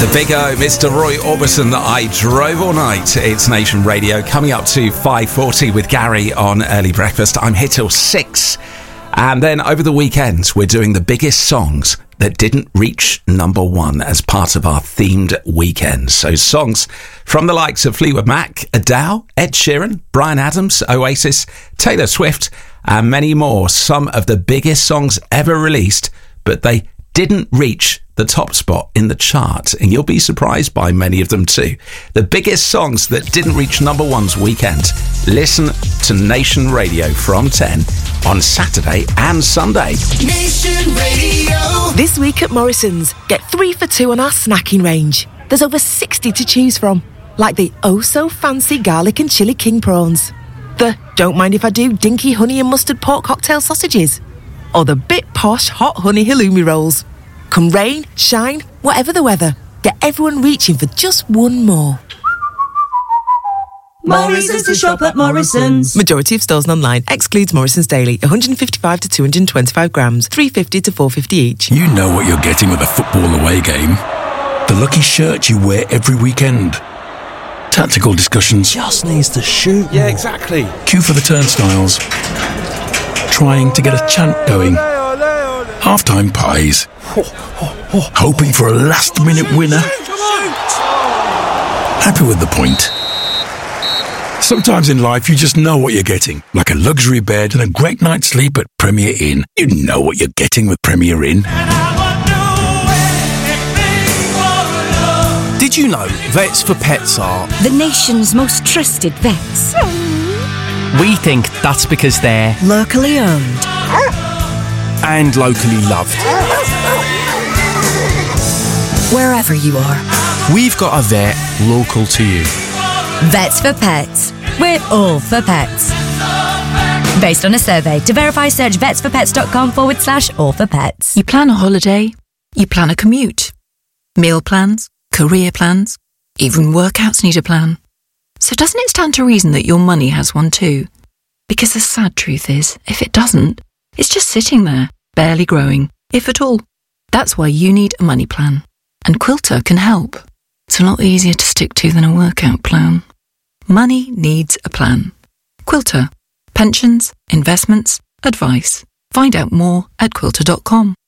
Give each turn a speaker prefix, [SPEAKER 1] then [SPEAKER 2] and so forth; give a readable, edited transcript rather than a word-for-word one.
[SPEAKER 1] The big O, Mr. Roy Orbison, I Drove All Night. It's Nation Radio, coming up to 5:40 with Gary on Early Breakfast. I'm here till 6. And then over the weekends, we're doing the biggest songs that didn't reach number 1 as part of our themed weekends. So songs from the likes of Fleetwood Mac, Adele, Ed Sheeran, Bryan Adams, Oasis, Taylor Swift, and many more. Some of the biggest songs ever released, but they didn't reach the top spot in the chart, and you'll be surprised by many of them too. The biggest songs that didn't reach number 1's weekend. Listen to Nation Radio from 10 on Saturday and Sunday.
[SPEAKER 2] Nation Radio.
[SPEAKER 3] This week at Morrison's, get 3 for 2 on our snacking range. There's over 60 to choose from, like the oh-so-fancy garlic and chilli king prawns, the don't mind if I do dinky honey and mustard pork cocktail sausages, or the bit posh hot honey halloumi rolls. Come rain, shine, whatever the weather, get everyone reaching for just one more.
[SPEAKER 4] Morrison's to shop at Morrison's.
[SPEAKER 3] Majority of stores and online. Excludes Morrison's Daily. 155 to 225 grams. 350 to 450 each.
[SPEAKER 5] You know what you're getting with a football away game. The lucky shirt you wear every weekend. Tactical discussions.
[SPEAKER 6] Just needs to shoot.
[SPEAKER 1] Yeah, exactly.
[SPEAKER 5] Queue for the turnstiles. Trying to get a chant going. Half-time pies. Hoping for a last-minute winner. Happy with the point. Sometimes in life you just know what you're getting. Like a luxury bed and a great night's sleep at Premier Inn. You know what you're getting with Premier Inn.
[SPEAKER 6] Did you know Vets for Pets are
[SPEAKER 7] the nation's most trusted vets?
[SPEAKER 8] We think that's because they're
[SPEAKER 7] locally owned
[SPEAKER 6] and locally loved.
[SPEAKER 7] Wherever you are,
[SPEAKER 6] we've got a vet local to you.
[SPEAKER 7] Vets for Pets. We're all for pets. Based on a survey, to verify, search vetsforpets.com/all for pets.
[SPEAKER 9] You plan a holiday, you plan a commute, meal plans, career plans, even workouts need a plan. So doesn't it stand to reason that your money has one too? Because the sad truth is, if it doesn't, it's just sitting there, barely growing, if at all. That's why you need a money plan. And Quilter can help. It's a lot easier to stick to than a workout plan. Money needs a plan. Quilter. Pensions, investments, advice. Find out more at quilter.com.